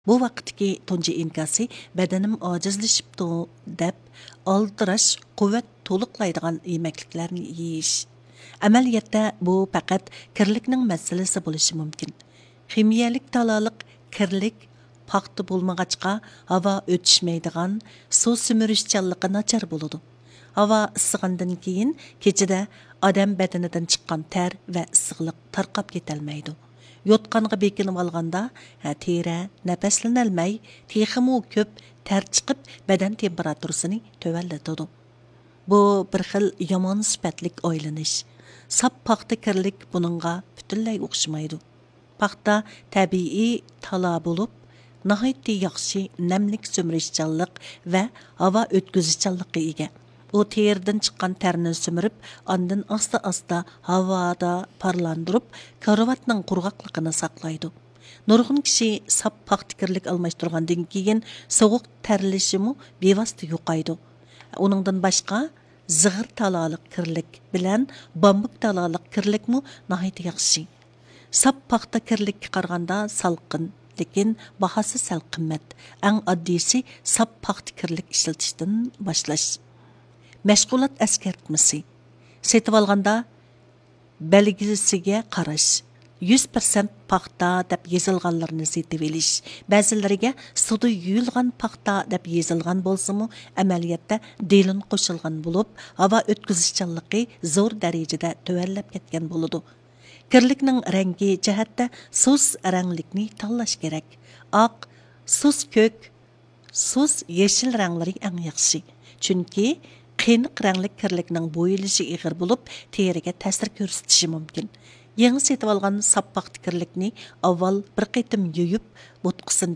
Bu vaqtdagi tunji inkasi badanim ojizlashibdi deb aldirash quvvat to'liqlaydigan yemekliklarni yeyish. Amaliyotda bu faqat kirlikning masalasi bo'lishi mumkin. Ximiyalik talaliq kirlik paxta bo'lmag'achqa havo o'tishmaydigan suv simirishchanligi nachar bo'ladi. Havo issigandan keyin kechida odam badanidan chiqqan ter va issiqlik tarqab ketolmaydi. Yotqanға bekinib alғанда, teri nafaslanolmay, texmu ko'p ter chiqib, badan temperaturasini tövallatadi. Bu bir xil yomon sifatlik oylanish. Sap paxta kirlik buningga butunlay o'xshamaydi. Paxta tabiiy tala bo'lib, nihoyatda yaxshi namlik so'mirishchanlik va havo o'tkazishchanlikka ega. O terdən chiqqan terni sömürüp, ondan asta-asta havoda parlandırıp, karvatның qurğaqlığını saqlaydı. Nurg'un kishi sap paxtikirlik almashtirgandan keyin sovuq terlishimi bevosita yo'qaydi. Uningdan boshqa zig'ir talaliq kirlik bilan bambuk talaliq kirlikmi nihoyatda yaxshi. Sap paxta kirlikka qaraganda salqin, lekin bahasi sal qimmat. Eng oddiysi sap paxta kirlik ishlatishdan boshlash. Məşğulat əskertmisi. Setib alğanda belgisiga qarash. 100% paxta deb yezilganlarını setib elish. Ba'zilariga suda yuyilgan paxta deb yezilgan bolsa-mu, amaliyotda delin qo'shilgan bo'lib, havo o'tkazishchanligi zo'r darajada tuvallab ketgan bo'ladi. Kirlikning rangi jihatda sus ranglikni tanlash kerak. Oq, sus ko'k, sus yeshil ranglari eng yaxshi. Chunki qiyniq ranglik kirlikning bo'yilishi ig'ir bo'lib, teriga ta'sir ko'rsatishi mumkin. Yangi setib olgan sap paxta kirlikni avval bir qitim yuyib, butqisini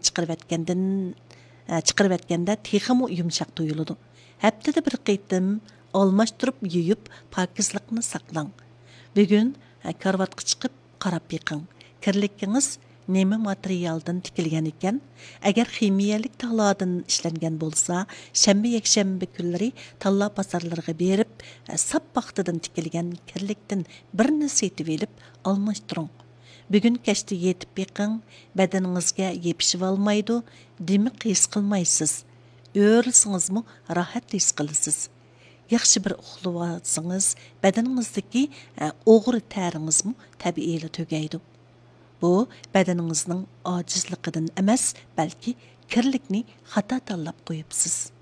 chiqarib etganda texmi yumshoq tuyuladi. Haftada bir qitim almashtirib yuyib, pokizlikni saqlang. Bugun karvatga chiqib qarab yiqing. Kirlikingiz nima materialdan tikilgan ekan? Agar ximiyalik taladan ishlangan bo'lsa, shanba-yakshanba kunlari talla bozorlarga berib, sap paxtadan tikilgan kirlikdan birini setib elib almashtiring. Bugun kechda yetib yiqing, badaningizga yepishib olmaydi, dimiq his qilmaysiz. O'rilsingizmi rohat his qilasiz. Yaxshi bir uxlab olsangiz, badaningizdagi o'g'ri taringizmi tabiiyla tugaydi. Bu badaningizning ojizligidan emas, balki kirlikni xato tanlab qo'yibsiz.